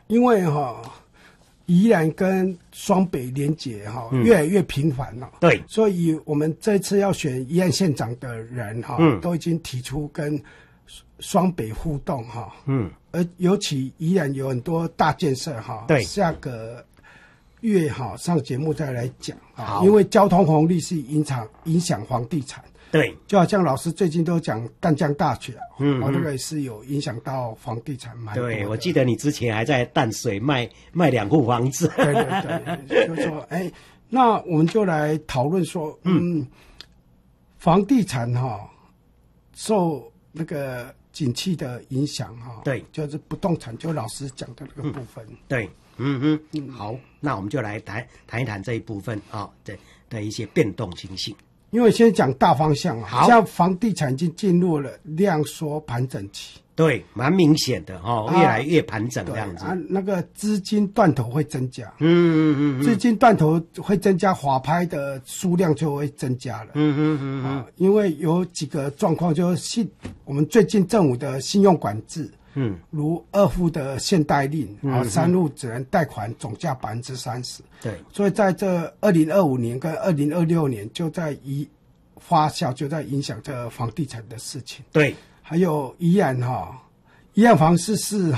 因为宜兰跟双北连结越来越频繁了。 对， 所以我们这次要选宜兰县长的人都已经提出跟双北互动而尤其宜兰有很多大建设对， 下个月上节目再来讲因为交通红利是影响房地产。 对， 就好像老师最近都讲淡江大桥，那个也是有影响到房地产蛮多的。 对，我记得你之前还在淡水卖2户房子。 对对对，就说那我们就来讨论说，房地产受那个景气的影响对， 就是不动产，就老师讲的那个部分。 对，好，那我们就来谈一谈这一部分的一些变动情形。 因为先讲大方向像房地产已经进入了量缩盘整期， 对，蛮明显的越来越盘整这样子。 那个资金断头会增加，资金断头会增加，法拍的数量就会增加了，因为有几个状况，就是我们最近政府的信用管制。如2户的限贷令，3户只能贷款总价30%。对，所以在这2025年跟2026年就在发酵，就在影响这房地产的事情。对，还有宜兰房市是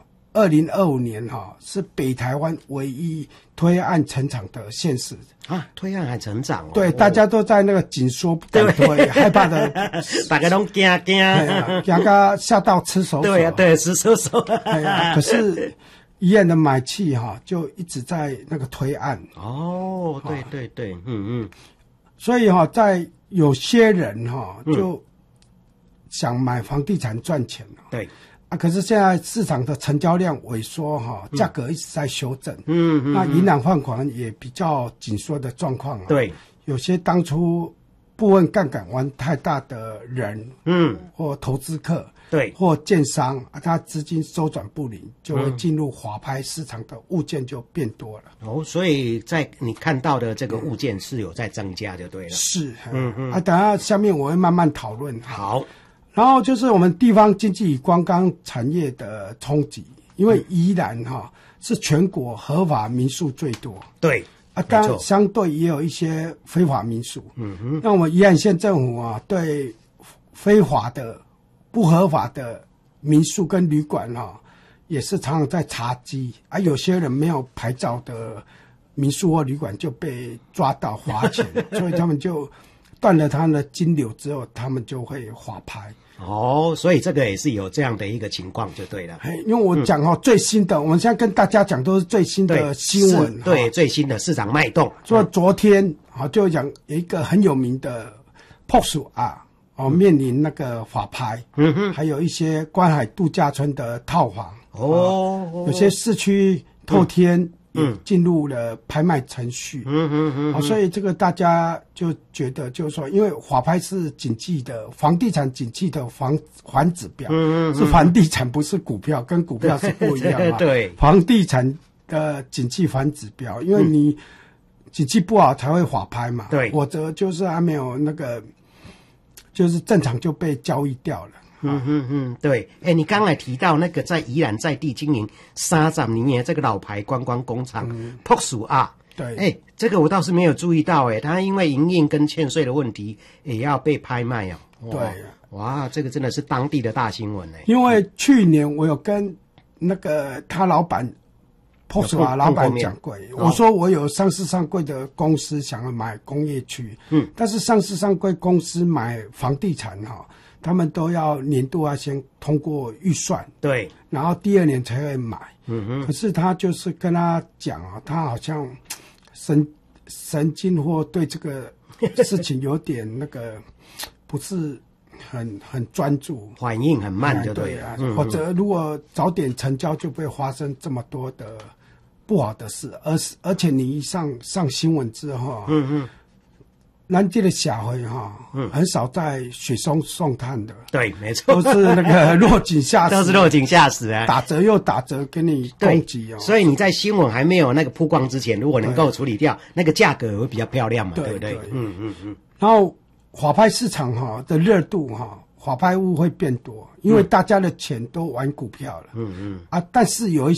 2025年是北台湾唯一推案成长的县市推案还成长对，大家都在那个紧缩不敢推，害怕的， 大家都惊到吓到吃手手。 对对，吃手手。 可是宜兰的买气就一直在那个推案。 对对对， 所以在有些人就想买房地产赚钱对。可是现在市场的成交量萎缩价格一直在修正。那银行放款也比较紧缩的状况对，有些当初部分杠杆玩太大的人，或投资客，对，或建商他资金周转不灵，就会进入法拍市场的物件就变多了。 所以在你看到的这个物件是有在增加就对了。 是，等下下面我会慢慢讨论。 好。 然后就是我们地方经济与观光产业的冲击，因为宜兰是全国合法民宿最多，对当然相对也有一些非法民宿。那我们宜兰县政府对非法的、不合法的民宿跟旅馆也是常常在查缉有些人没有牌照的民宿或旅馆就被抓到罚钱，所以他们就断了他们的金流之后，他们就会法拍。 所以这个也是有这样的一个情况就对了。 因为我讲最新的，我们现在跟大家讲都是最新的新闻， 对最新的市场脉动。 所以昨天就讲有一个很有名的朴树面临那个法拍，还有一些观海度假村的套房，有些市区透天进入了拍卖程序，所以这个大家就觉得就是说，因为法拍是景气的房地产景气的环指标，是房地产不是股票，跟股票是不一样对，房地产的景气环指标，因为你景气不好才会法拍嘛，对，否则就是还没有那个，就是正常就被交易掉了。 对，你刚才提到那个在宜兰在地经营30年这个老牌观光工厂朴树对，这个我倒是没有注意到他因为营运跟欠税的问题也要被拍卖对， 哇，这个真的是当地的大新闻因为去年我有跟那个他老板朴树老板讲过，我说我有上市上柜的公司想要买工业区，但是上市上柜公司买房地产他们都要年度要先通过预算，对，然后第2年才会买。可是他就是跟他讲他好像神经或对这个事情有点那个不是很专注， 反应很慢就对了。 或者如果早点成交，就不会发生这么多的不好的事。而且你一上新闻之后，南极的小黑很少在雪松送炭的， 对，没错， 都是那个落井下石， 都是落井下石打折又打折给你攻击所以你在新闻还没有那个曝光之前，如果能够处理掉，那个价格会比较漂亮嘛，对不对？ 然后法拍市场的热度法拍屋会变多，因为大家的钱都玩股票了，但是有一些